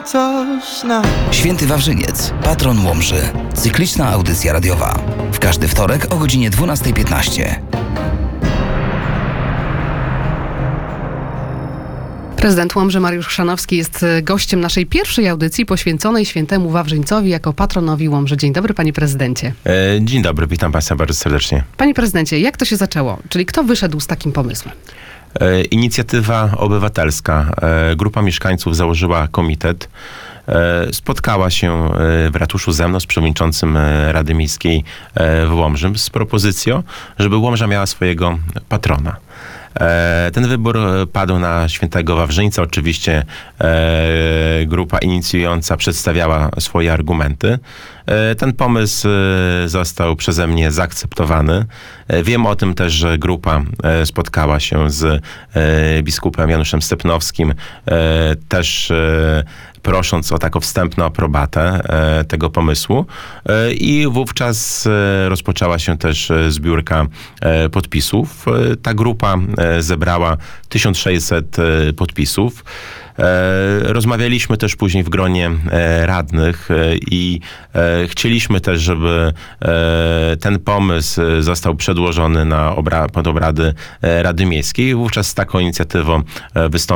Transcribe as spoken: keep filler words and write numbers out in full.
Święty Wawrzyniec, patron Łomży. Cykliczna audycja radiowa. W każdy wtorek o godzinie dwunasta piętnaście. Prezydent Łomży Mariusz Chrzanowski jest gościem naszej pierwszej audycji poświęconej Świętemu Wawrzyńcowi jako patronowi Łomży. Dzień dobry, panie prezydencie. E, dzień dobry, witam państwa bardzo serdecznie. Panie prezydencie, jak to się zaczęło? Czyli kto wyszedł z takim pomysłem? E, inicjatywa obywatelska. E, grupa mieszkańców założyła komitet. E, spotkała się w ratuszu ze mną, z przewodniczącym Rady Miejskiej w Łomży z propozycją, żeby Łomża miała swojego patrona. Ten wybór padł na Świętego Wawrzyńca. Oczywiście e, grupa inicjująca przedstawiała swoje argumenty. E, ten pomysł został przeze mnie zaakceptowany. E, wiem o tym też, że grupa e, spotkała się z e, biskupem Januszem Stepnowskim, e, też e, prosząc o taką wstępną aprobatę e, tego pomysłu. E, I wówczas e, rozpoczęła się też zbiórka e, podpisów. E, ta grupa e, zebrała tysiąc sześćset e, podpisów. E, rozmawialiśmy też później w gronie e, radnych e, i e, chcieliśmy też, żeby e, ten pomysł został przedłożony na obra- pod obrady e, Rady Miejskiej. Wówczas z taką inicjatywą e, wystąpił